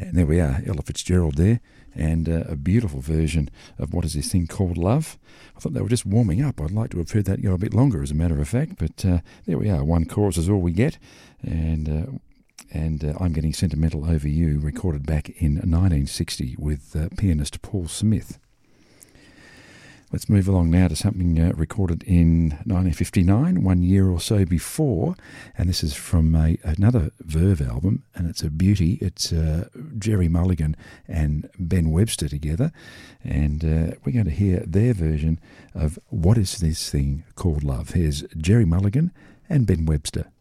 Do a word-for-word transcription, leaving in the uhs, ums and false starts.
And there we are, Ella Fitzgerald there, and uh, a beautiful version of What Is This Thing Called Love. I thought they were just warming up. I'd like to have heard that go a bit longer, as a matter of fact, but uh, there we are. One chorus is all we get, and uh, and uh, I'm Getting Sentimental Over You, recorded back in nineteen sixty with uh, pianist Paul Smith. Let's move along now to something uh, recorded in nineteen fifty-nine, one year or so before, and this is from a, another Verve album, and it's a beauty. It's uh, Gerry Mulligan and Ben Webster together, and uh, we're going to hear their version of What Is This Thing Called Love. Here's Gerry Mulligan and Ben Webster.